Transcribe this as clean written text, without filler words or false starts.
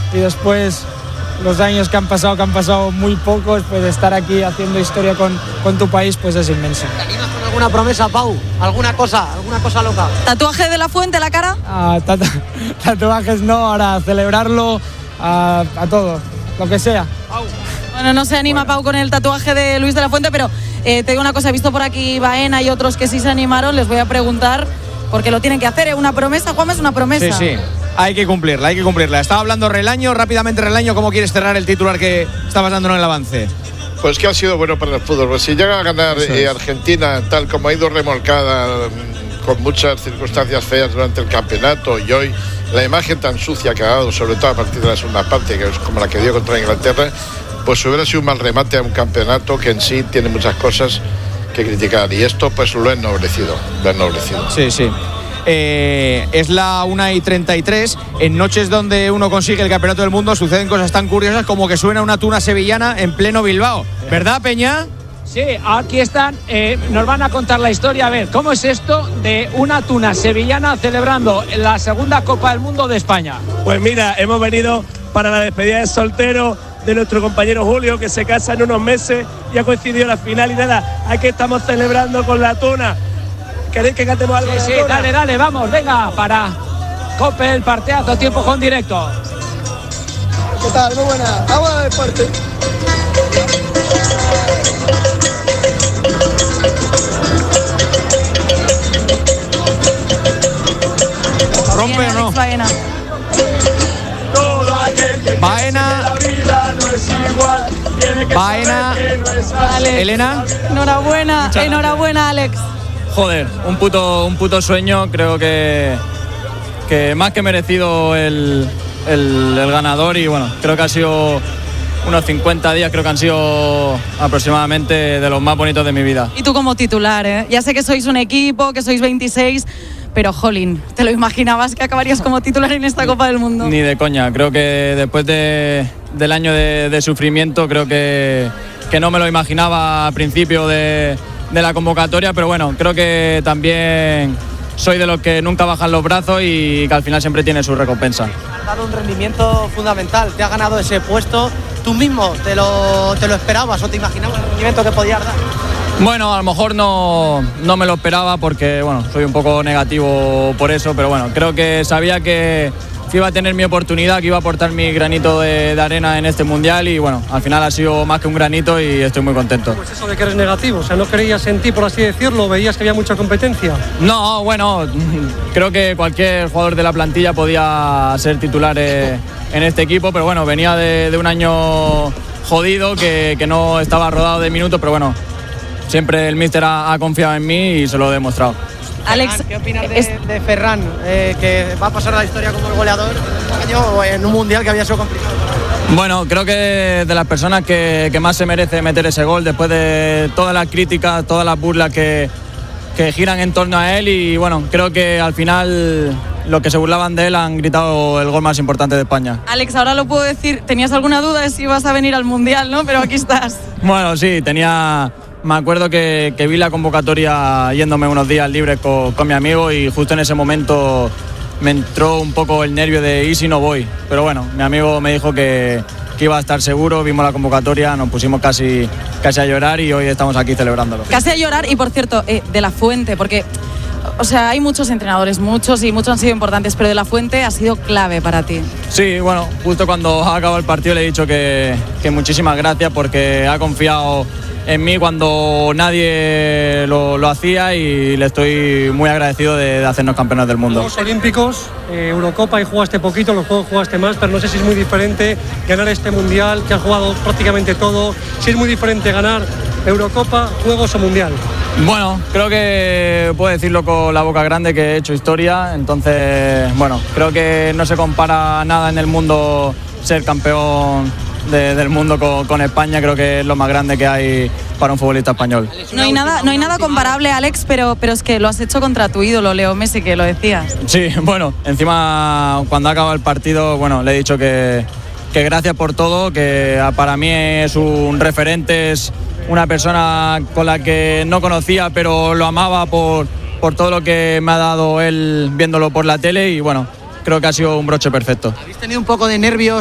y después los años que han pasado muy pocos, pues estar aquí haciendo historia con tu país, pues es inmenso. ¿Te animas con alguna promesa, Pau? ¿Alguna cosa loca? ¿Tatuaje de la Fuente en la cara? Tatuajes no, ahora celebrarlo a todo, lo que sea. Pau. Bueno, no se anima Pau con el tatuaje de Luis de la Fuente, pero te digo una cosa, he visto por aquí Baena y otros que sí se animaron, les voy a preguntar, porque lo tienen que hacer, ¿es una promesa? Juanma, es una promesa. Sí. Hay que cumplirla. Estaba hablando Relaño, rápidamente Relaño, ¿cómo quieres cerrar el titular que estabas dándonos en el avance? Pues que ha sido bueno para el fútbol. Pues si llega a ganar Argentina, tal como ha ido remolcada, con muchas circunstancias feas durante el campeonato, y hoy la imagen tan sucia que ha dado, sobre todo a partir de la segunda parte, que es como la que dio contra Inglaterra, pues hubiera sido un mal remate a un campeonato que en sí tiene muchas cosas que criticar, y esto pues lo ha ennoblecido. Sí. Es la 1:33. En noches donde uno consigue el campeonato del mundo suceden cosas tan curiosas como que suena una tuna sevillana en pleno Bilbao, ¿verdad, Peña? Sí, aquí están, nos van a contar la historia. A ver, ¿cómo es esto de una tuna sevillana celebrando la segunda Copa del Mundo de España? Pues mira, hemos venido para la despedida de soltero de nuestro compañero Julio, que se casa en unos meses y ha coincidido la final, y nada, aquí estamos celebrando con la tuna. ¿Queréis que cantemos algo? Sí, dale, vamos, venga, para COPE, el partidazo, tiempo con directo. ¿Qué tal? Muy buena, vamos a deporte. ¿Rompe o no? Baena. Baena. Elena. Enhorabuena, Alex. Joder, un puto sueño. Creo que más que merecido el ganador, y bueno, creo que ha sido unos 50 días, creo que han sido aproximadamente de los más bonitos de mi vida. Y tú como titular, ¿eh? Ya sé que sois un equipo, que sois 26, pero jolín, ¿te lo imaginabas que acabarías como titular en esta Copa del Mundo? Ni de coña, creo que después del año de sufrimiento, creo que no me lo imaginaba al principio de la convocatoria, pero bueno, creo que también soy de los que nunca bajan los brazos y que al final siempre tiene su recompensa. Has dado un rendimiento fundamental, te has ganado ese puesto. ¿Tú mismo te lo esperabas o te imaginabas el rendimiento que podías dar? Bueno, a lo mejor no me lo esperaba porque, bueno, soy un poco negativo por eso, pero bueno, creo que sabía que iba a tener mi oportunidad, que iba a aportar mi granito de arena en este Mundial, y bueno, al final ha sido más que un granito y estoy muy contento. Pues eso de que eres negativo, o sea, ¿no creías en ti, por así decirlo? ¿Veías que había mucha competencia? No, bueno, creo que cualquier jugador de la plantilla podía ser titular en este equipo, pero bueno, venía de un año jodido, que no estaba rodado de minutos, pero bueno, siempre el míster ha confiado en mí y se lo he demostrado. Alex, ¿qué opinas de Ferran, que va a pasar a la historia como el goleador en un Mundial que había sido complicado? Bueno, creo que de las personas que más se merece meter ese gol, después de todas las críticas, todas las burlas que giran en torno a él, y bueno, creo que al final los que se burlaban de él han gritado el gol más importante de España. Alex, ahora lo puedo decir, tenías alguna duda de si ibas a venir al Mundial, ¿no? Pero aquí estás. Bueno, sí, me acuerdo que vi la convocatoria yéndome unos días libres con mi amigo, y justo en ese momento me entró un poco el nervio de ¿y si no voy? Pero bueno, mi amigo me dijo que iba a estar seguro, vimos la convocatoria, nos pusimos casi a llorar y hoy estamos aquí celebrándolo. Casi a llorar. Y por cierto, de la Fuente, porque o sea, hay muchos entrenadores, muchos han sido importantes, pero de la Fuente ha sido clave para ti. Sí, bueno, justo cuando ha acabado el partido le he dicho que muchísimas gracias, porque ha confiado en mí cuando nadie lo hacía, y le estoy muy agradecido de hacernos campeones del mundo. Los Olímpicos, Eurocopa, y jugaste poquito, los Juegos jugaste más, pero no sé si es muy diferente ganar este Mundial, que has jugado prácticamente todo, si es muy diferente ganar Eurocopa, Juegos o Mundial. Bueno, creo que puedo decirlo con la boca grande, que he hecho historia, entonces, bueno, creo que no se compara nada en el mundo ser campeón del mundo con España. Creo que es lo más grande que hay para un futbolista español. No hay nada comparable, Alex, pero es que lo has hecho contra tu ídolo, Leo Messi, que lo decías. Sí, bueno, encima cuando ha acabado el partido, bueno, le he dicho que gracias por todo, que para mí es un referente, es una persona con la que no conocía, pero lo amaba por todo lo que me ha dado él viéndolo por la tele, y bueno, creo que ha sido un broche perfecto. ¿Habéis tenido un poco de nervios